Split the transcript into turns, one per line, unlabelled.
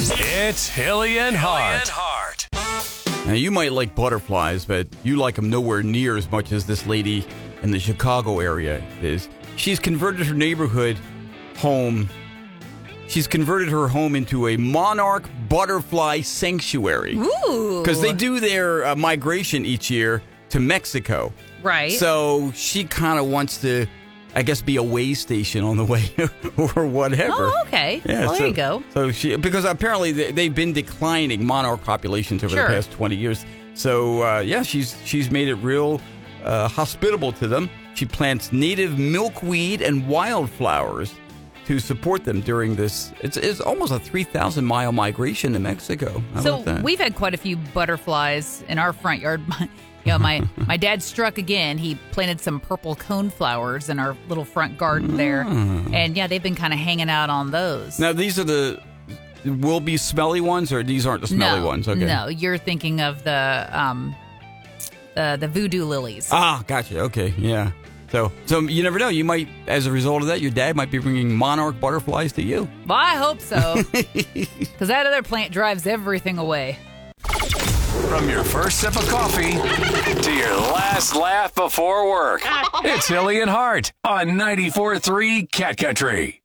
It's Hilly and Hart.
Now, you might like butterflies, but you like them nowhere near as much as this lady in the Chicago area is. She's converted her neighborhood home. She's converted her home into a monarch butterfly sanctuary.
Ooh.
Because they do their migration each year to Mexico.
Right.
So she kind of wants to, I guess, be a way station on the way or whatever.
Oh, okay.
Yeah,
well, there you go.
So because apparently they've been declining monarch populations over the past 20 years. So, she's made it real hospitable to them. She plants native milkweed and wildflowers to support them during this. It's almost a 3,000-mile migration to Mexico. How about that?
We've had quite a few butterflies in our front yard. My dad struck again. He planted some purple cone flowers in our little front garden there. And, they've been kind of hanging out on those.
Now, these are will be smelly ones, or these aren't the smelly ones? Okay.
No, you're thinking of the voodoo lilies.
Ah, gotcha. Okay, yeah. So you never know. You might, as a result of that, your dad might be bringing monarch butterflies to you.
Well, I hope so. Because that other plant drives everything away.
From your first sip of coffee to your last laugh before work, it's Hilly and Hart on 94.3 Cat Country.